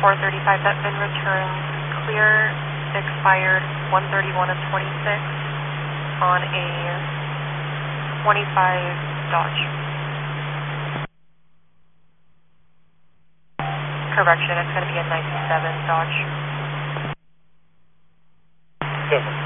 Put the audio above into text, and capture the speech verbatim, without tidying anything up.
four thirty-five, that VIN returns clear, expired one thirty-one of twenty-six on a twenty-five Dodge. Correction, it's going to be a ninety-seven Dodge. Seven.